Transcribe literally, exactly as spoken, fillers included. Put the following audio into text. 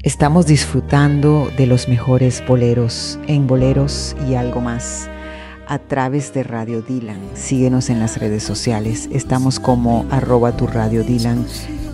Estamos disfrutando de los mejores boleros en Boleros y Algo Más a través de Radio Dylan. Síguenos en las redes sociales. Estamos como arroba tu Radio Dylan